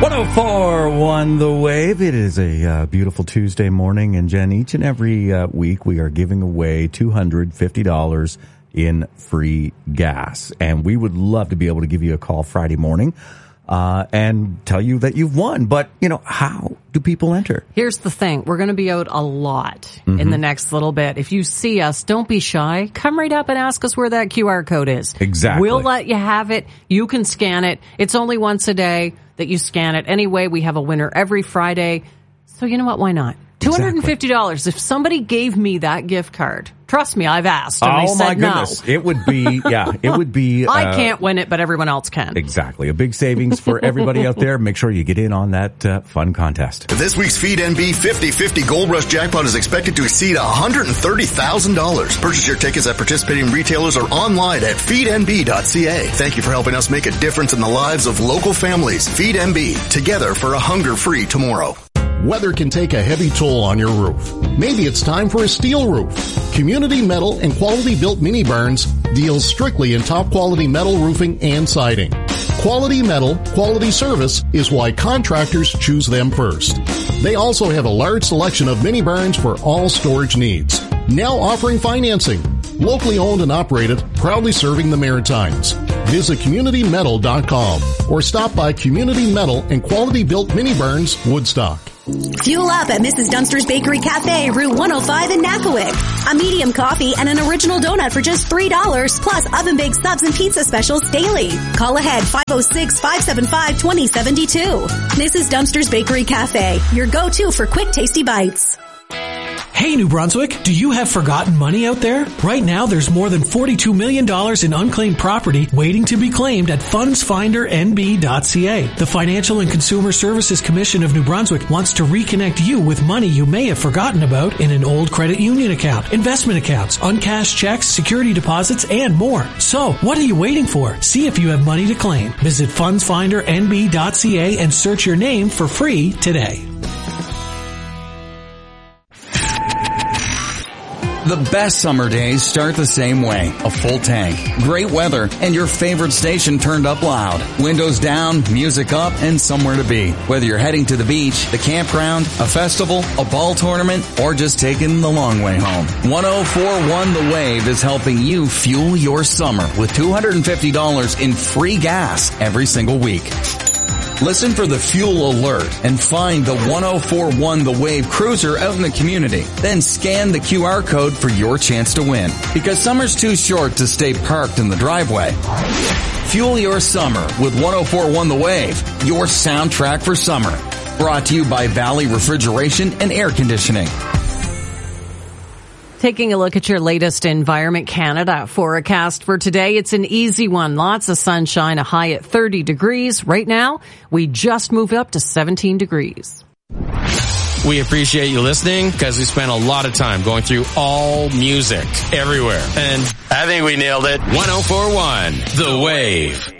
104.1 The Wave. It is a beautiful Tuesday morning, and Jen, each and every week we are giving away $250 in free gas, and we would love to be able to give you a call Friday morning and tell you that you've won. But, you know, how do people enter? Here's the thing. We're going to be out a lot in the next little bit. If you see us, don't be shy. Come right up and ask us where that QR code is. Exactly. We'll let you have it. You can scan it. It's only once a day that you scan it. Anyway, we have a winner every Friday. So you know what? Why not? $250. If somebody gave me that gift card, trust me, I've asked. And they said goodness. No. It would be, it would be. I can't win it, but everyone else can. Exactly. A big savings for everybody out there. Make sure you get in on that fun contest. This week's Feed NB 50-50 Gold Rush jackpot is expected to exceed $130,000. Purchase your tickets at participating retailers or online at feednb.ca. Thank you for helping us make a difference in the lives of local families. Feed NB, together for a hunger-free tomorrow. Weather can take a heavy toll on your roof. Maybe it's time for a steel roof. Community Metal and Quality Built Mini Barns deals strictly in top quality metal roofing and siding. Quality metal, quality service is why contractors choose them first. They also have a large selection of mini barns for all storage needs. Now offering financing. Locally owned and operated, proudly serving the Maritimes. Visit CommunityMetal.com or stop by Community Metal and Quality Built Mini Barns, Woodstock. Fuel up at Mrs. Dunster's Bakery Cafe, Route 105 in Nakawik. A medium coffee and an original donut for just $3, plus oven-baked subs and pizza specials daily. Call ahead 506-575-2072. Mrs. Dunster's Bakery Cafe, your go-to for quick, tasty bites. Hey, New Brunswick, do you have forgotten money out there? Right now, there's more than $42 million in unclaimed property waiting to be claimed at fundsfindernb.ca. The Financial and Consumer Services Commission of New Brunswick wants to reconnect you with money you may have forgotten about in an old credit union account, investment accounts, uncashed checks, security deposits, and more. So, what are you waiting for? See if you have money to claim. Visit fundsfindernb.ca and search your name for free today. The best summer days start the same way. A full tank, great weather, and your favorite station turned up loud. Windows down, music up, and somewhere to be. Whether you're heading to the beach, the campground, a festival, a ball tournament, or just taking the long way home. 104.1 The Wave is helping you fuel your summer with $250 in free gas every single week. Listen for the fuel alert and find the 104.1 The Wave cruiser out in the community. Then scan the QR code for your chance to win. Because summer's too short to stay parked in the driveway. Fuel your summer with 104.1 The Wave, your soundtrack for summer. Brought to you by Valley Refrigeration and Air Conditioning. Taking a look at your latest Environment Canada forecast for today. It's an easy one. Lots of sunshine, a high at 30 degrees. Right now, we just moved up to 17 degrees. We appreciate you listening because we spent a lot of time going through all music everywhere. And I think we nailed it. 104.1 The Wave.